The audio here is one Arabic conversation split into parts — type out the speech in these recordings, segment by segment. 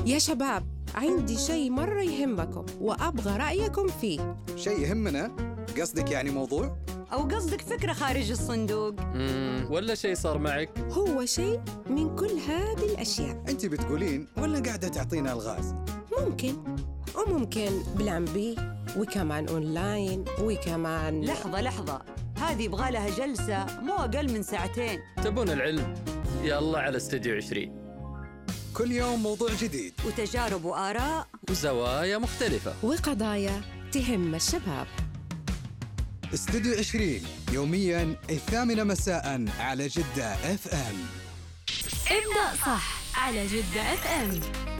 يا شباب، عندي شيء مرة يهمكم وأبغى رأيكم فيه. شيء يهمنا؟ قصدك يعني موضوع؟ أو قصدك فكرة خارج الصندوق؟ ولا شيء صار معك؟ هو شيء من كل هذه الأشياء. أنت بتقولين ولا قاعدة تعطينا الغاز؟ ممكن وممكن بلان بي، وكمان أونلاين، وكمان لحظة، هذه يبغى لها جلسة مو أقل من 2 ساعات. تبون العلم؟ يلا على استوديو 20. كل يوم موضوع جديد وتجارب وآراء وزوايا مختلفة وقضايا تهم الشباب. استوديو 20 يومياً 8 مساء على جدة FM. ابدأ صح على جدة FM.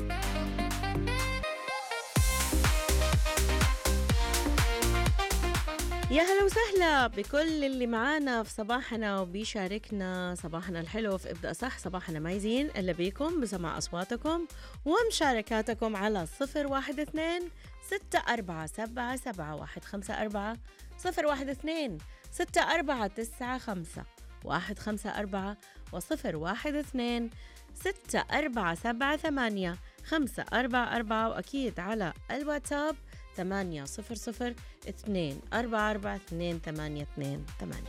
يا هلا وسهلا بكل اللي معانا في صباحنا وبيشاركنا صباحنا الحلو في ابدأ صح. صباحنا ما يزين إلا بيكم بسمع أصواتكم ومشاركاتكم على 012-647-77154 012-649-5 و012-647-854 وأكيد على الواتساب 800-244-282-8.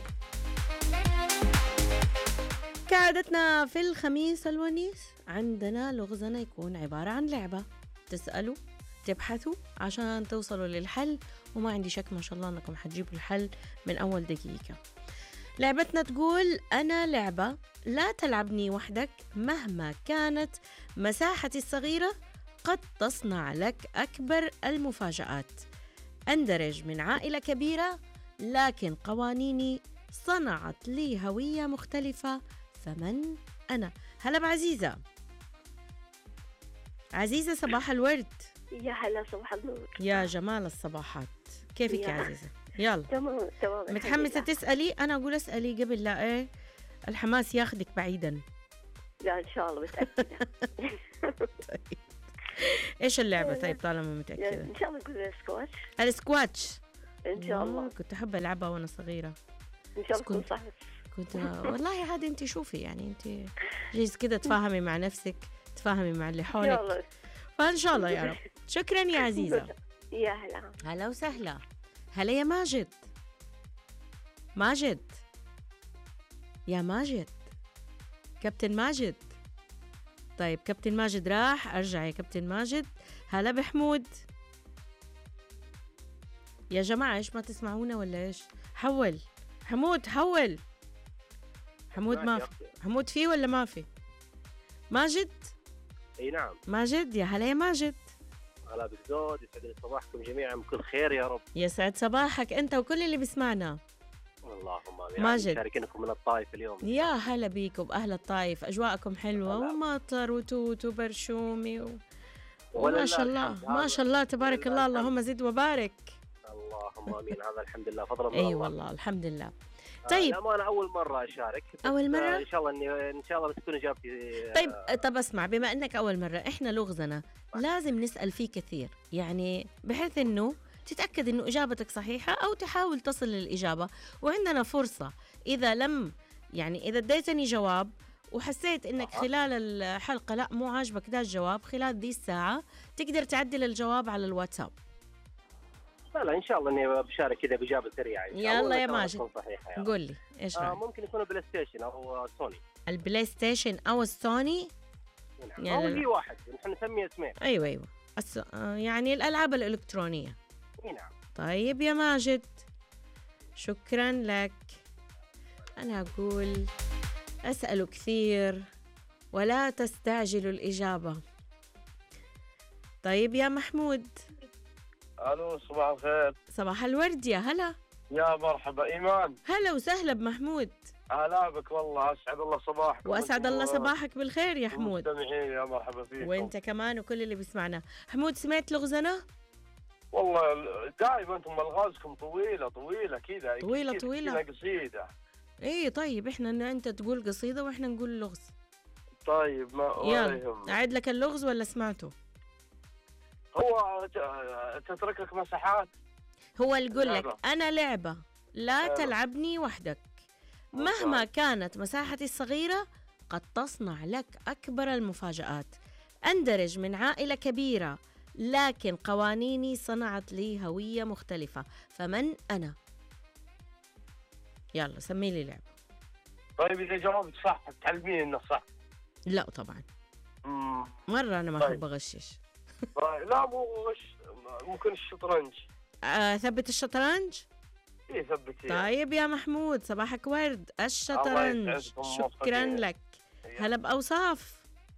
كعادتنا في الخميس الونيس عندنا لغزنا يكون عبارة عن لعبة، تسألوا تبحثوا عشان توصلوا للحل، وما عندي شك ما شاء الله أنكم حتجيبوا الحل من أول دقيقة. لعبتنا تقول: أنا لعبة لا تلعبني وحدك، مهما كانت مساحتي الصغيرة قد تصنع لك أكبر المفاجآت. أندرج من عائلة كبيرة لكن قوانيني صنعت لي هوية مختلفة، فمن أنا؟ هلا بعزيزة. عزيزة صباح الورد. يا هلا صباح النور. يا جمال الصباحات، كيفك يا عزيزة؟ يلا تمام. متحمسة تسألي؟ أنا أقول أسألي قبل لا إيه الحماس ياخدك بعيدا. لا إن شاء الله متأكدة. طيب إيش اللعبة؟ طيب طالما متأكدة إن شاء الله نقول السكواتش. السكواتش إن شاء الله. كنت أحب ألعبها وأنا صغيرة. إن شاء الله تكون صح. كنت والله عادي. أنت شوفي يعني أنت جيز كده تفاهمي مع نفسك، تفاهمي مع اللي حولك، فإن شاء الله يا رب. شكرا يا عزيزة. يا هلا. هلا وسهلا. هلا يا ماجد. ماجد يا ماجد، كابتن ماجد. طيب كابتن ماجد راح، أرجع يا كابتن ماجد. هلا بحمود. يا جماعة إيش ما تسمعونا ولا إيش؟ حول حمود، حول حمود. ما في حمود فيه ولا ما في؟ ماجد. اي نعم ماجد. يا هلا يا ماجد. هلا بالزود، يسعد لي صباحكم جميعا بكل خير يا رب. يسعد صباحك أنت وكل اللي بيسمعنا. اللهم امين. ماجد شاركينكم من الطائف اليوم. يا هلا بيكم بأهل الطائف، أجواءكم حلوة ومطر وتوت وبرشومي وما شاء الله ما شاء الله تبارك الله. اللهم زد وبارك. اللهم امين. هذا الحمد لله فضل من اي الله. والله الحمد لله. طيب انا اول مره اشارك. اول مره ان شاء الله ان شاء الله بتكون اجابتي. طب اسمع، بما انك اول مره، احنا لغزنا لازم نسال فيه كثير، يعني بحيث انه تتاكد انه اجابتك صحيحه او تحاول تصل للاجابه. وعندنا فرصه اذا لم يعني اذا اديتني جواب وحسيت انك خلال الحلقه لا مو عاجبك ده الجواب، خلال ذي الساعه تقدر تعدل الجواب على الواتساب. لا ان شاء الله اني بشارك كذا باجابه سريعه. يلا يا ماجد قول لي ايش رايك. ممكن يكون بلاي ستيشن او سوني. البلاي ستيشن او السوني يعني او اي واحد نحن نسميه اسمين. ايوه يعني الالعاب الالكترونيه. نعم. طيب يا ماجد شكرا لك. انا اقول اسال كثير ولا تستعجلوا الاجابه. طيب يا محمود. الو صباح الخير. صباح الورد. يا هلا. يا مرحبا ايمان. هلا وسهلا بمحمود. هلا بك والله، اسعد الله صباحك. واسعد الله صباحك بالخير يا حمود. مستمعين يا مرحبا فيكم. وانت كمان وكل اللي بيسمعنا. حمود سمعت لغزنا؟ والله دائما انتم الغازكم طويله كذا. طويله قصيده. ايه طيب احنا انت تقول قصيده واحنا نقول لغز. طيب ما يلا اعيد لك اللغز ولا سمعته؟ هو تترك لك مساحات. هو يقول لك أنا لعبة لا تلعبني وحدك، مهما كانت مساحتي الصغيرة قد تصنع لك أكبر المفاجآت. أندرج من عائلة كبيرة لكن قوانيني صنعت لي هوية مختلفة، فمن أنا؟ يلا سمي لي لعبة. طيب إذا جاوبت صح تعلمين إنه صح. لا طبعا مم. مرة أنا ما طيب. أحب أغشش. طيب لا ممكن الشطرنج. ثبت الشطرنج. إيه ثبتي. طيب يا محمود صباحك ورد. الشطرنج. يسعدكم، شكرا موفقين. لك. هلا بأوصاف.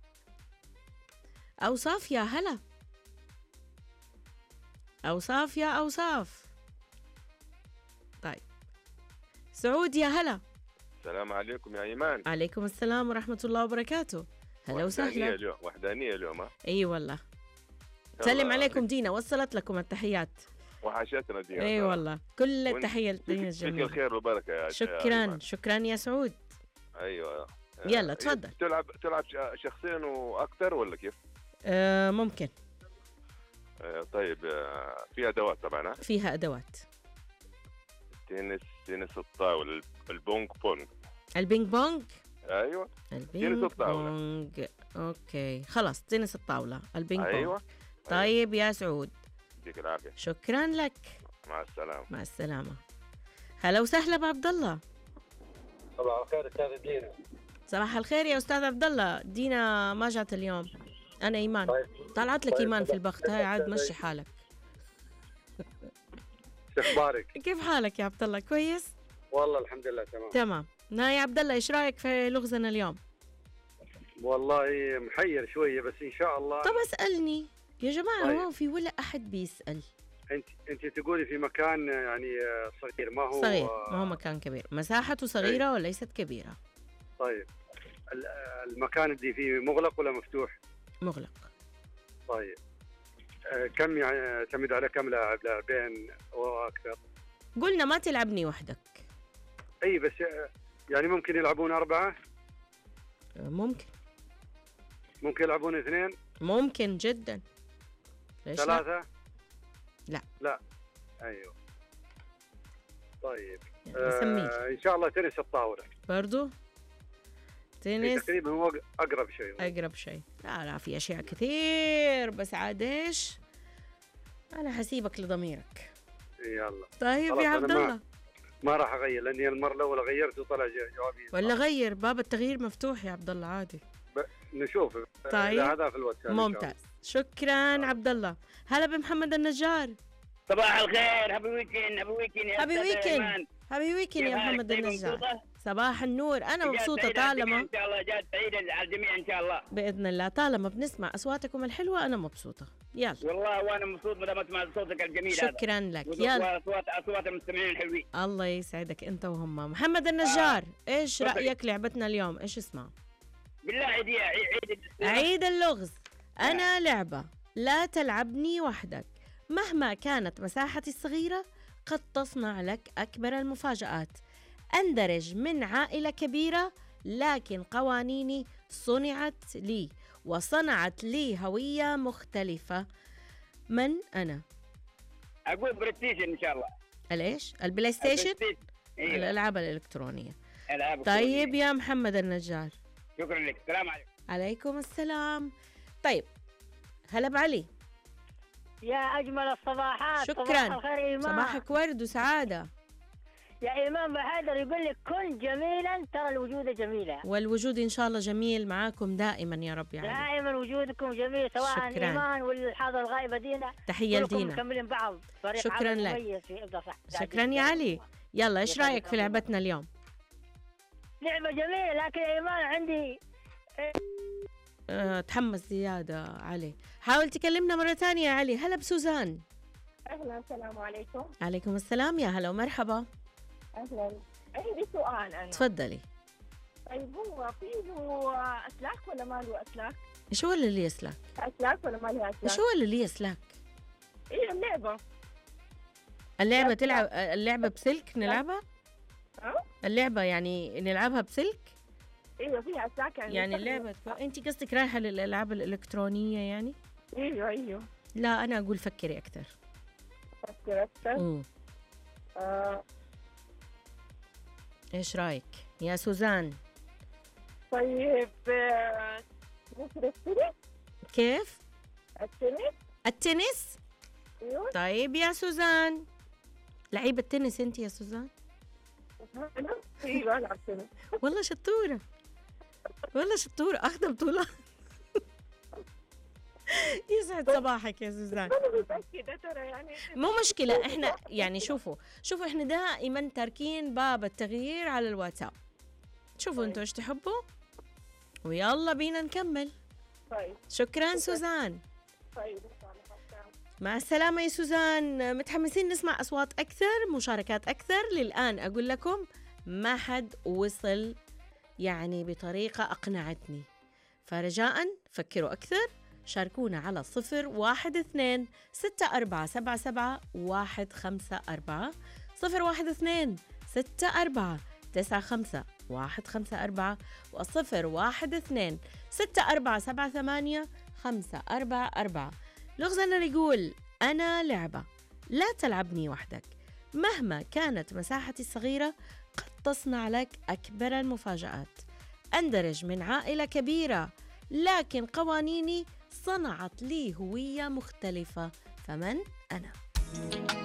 أوصاف يا هلا. أوصاف يا أوصاف. طيب سعود يا هلا. السلام عليكم يا إيمان. عليكم السلام ورحمة الله وبركاته. هلا وسهلا. وحدانية اليوم ها؟ اي والله. سلم عليكم دينا، وصلت لكم التحيات. وحشتنا دينا. اي والله كل التحية لدينا فيك الجميلة. الخير والبركة يا شكرا إيمان. شكرا يا سعود. ايوه يلا تفضل. تلعب شخصين واكثر ولا كيف؟ ممكن. طيب في ادوات طبعا ها؟ فيها ادوات. تنس الطاولة، البونج بونج. البينج بونج. ايوه البينج الطاولة. بونج. اوكي خلاص تنس الطاولة البينج بونج. ايوه طيب يا سعود يعطيك العافية. شكرا لك. مع السلامة. مع السلامة. هلا وسهلا بعبد الله. صباح الخير أستاذ دينا. صباح الخير يا استاذ عبد الله. دينا ما جات اليوم. انا ايمان. طلعت لك ايمان في البخت. هاي عاد مشي حالك. شو أخبارك؟ كيف حالك يا عبد الله؟ كويس؟ والله الحمد لله تمام. يا عبد الله ايش رايك في لغزنا اليوم؟ والله محير شوية بس إن شاء الله. طب اسالني يا جماعه. طيب. ما في ولا احد بيسال. أنت تقولي في مكان يعني صغير، ما هو صغير، ما هو مكان كبير. مساحته صغيره وليست كبيره. طيب المكان اللي فيه مغلق ولا مفتوح؟ مغلق. طيب كم يعني يعتمد على كم لاعب، لاعبين واكثر؟ قلنا ما تلعبني وحدك. اي بس يعني ممكن يلعبون 4؟ ممكن يلعبون 2؟ ممكن جدا. ليش 3؟ لا. ايوه. طيب سميه. ان شاء الله تنس الطاولة برضو. تنس تقريبا هو اقرب شيء. اقرب شيء. لا في اشياء كثير بس عاد ايش، انا حسيبك لضميرك. يلا طيب يا عبد الله. ما راح اغير لاني المره الاولى غيرت وطلع جوابي. ولا غير، باب التغيير مفتوح يا عبد الله عادي. نشوف. طيب هذا في الواتساب. ممتاز. شكرا عبد الله. هلا بمحمد النجار. صباح الخير. هابي ويكند. هابي ويكند. هابي ويكند يا محمد النجار. صباح النور. انا مبسوطه طالما ان شاء الله جات سعيده على الجميع ان شاء الله باذن الله. طالما بنسمع اصواتكم الحلوه انا مبسوطه. يلا والله وانا مبسوط ما اسمع صوتك الجميل. شكرا هذا. لك. يلا اصوات المستمعين الحلوين. الله يسعدك انت وهم. محمد النجار ايش رايك لعبتنا اليوم؟ ايش اسمها؟ بالله عيد اللغز. انا لعبه لا تلعبني وحدك. مهما كانت مساحتي الصغيره قد تصنع لك اكبر المفاجآت. أندرج من عائلة كبيرة لكن قوانيني صنعت لي وصنعت لي هوية مختلفة. من أنا؟ أقول بلاي ستيشن إن شاء الله. الإيش؟ البلاي ستيشن؟ إيه. الألعاب الإلكترونية. طيب يا محمد النجار. شكرا لك. السلام عليكم. عليكم السلام. طيب هلا بعلي. يا أجمل الصباحات. شكرا. صباح الخير إيمان. صباحك ورد وسعادة. يا إمام بحيدر يقول لك كن جميلا ترى الوجود جميلة. والوجود إن شاء الله جميل معاكم دائما يا رب. يعني دائما وجودكم جميل سواء شكراً. إيمان والحاضر الغائبة دينا. تحية لدينا. مكملين بعض. شكرا لك. شكرا يا علي. يلا إيش رأيك في لعبتنا اليوم؟ لعبة جميلة لكن إيمان عندي تحمس زيادة علي. حاول تكلمنا مرة ثانية يا علي. هلا بسوزان. أهلا. السلام عليكم. عليكم السلام. يا هلا ومرحبا. أهلا. عندي سؤال أنا. تفضلي. طيب هو فيه أسلاك ولا ما له أسلاك؟ إيش هو اللي ليه أسلاك؟ أسلاك ولا ما لها أسلاك؟ إيش هو اللي ليه أسلاك؟ إيه اللعبة. اللعبة تلعب اللعبة بسلك نلعبها؟ أه؟ اللعبة يعني نلعبها بسلك؟ ايوه فيها اسلاك يعني اللعبة انت قصدك رايحة للالعاب الالكترونية يعني؟ ايوه لا انا اقول فكري اكثر. فكري اكثر؟ ايش رايك يا سوزان؟ طيب كيف تشتري؟ كيف؟ التنس. التنس؟ ايوه. طيب يا سوزان، لعيبة تنس انت يا سوزان؟ ايوه العب تنس. والله شطورة، والله شطورة، اخذ بطولة. يسعد صباحك يا سوزان. انا متاكده ترى يعني. مو مشكلة، احنا يعني شوفوا احنا دائما تاركين باب التغيير على الواتساب. شوفوا انتوا ايش تحبوا ويلا بينا نكمل. طيب شكرا سوزان. طيب مع السلامة يا سوزان. متحمسين نسمع أصوات أكثر، مشاركات أكثر. للآن أقول لكم ما حد وصل يعني بطريقة أقنعتني، فرجاء فكروا أكثر، شاركونا على 012-6477-154 012-6495-154 و012-6478-544. لغزنا يقول: أنا لعبة، لا تلعبني وحدك، مهما كانت مساحتي الصغيرة قد تصنع لك أكبر المفاجآت. أندرج من عائلة كبيرة، لكن قوانيني صنعت لي هوية مختلفة، فمن أنا؟